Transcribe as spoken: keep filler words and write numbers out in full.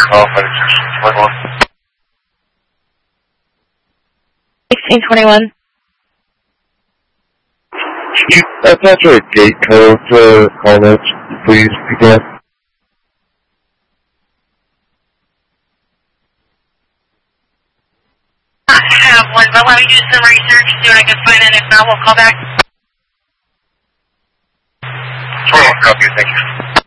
call, fighting sixteen twenty-one. sixteen twenty-one. Can you attach a gate code to call notes, please, if you can? I have one, but let me do some research, see what I can find, and if not, we'll call back. twenty-one, copy, thank you.